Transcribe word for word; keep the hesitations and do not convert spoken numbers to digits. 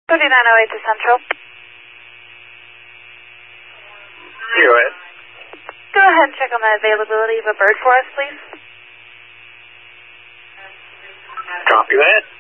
thirty-nine oh eight to Central. Go ahead. Go ahead and check on the availability of a bird for us, please. Copy that.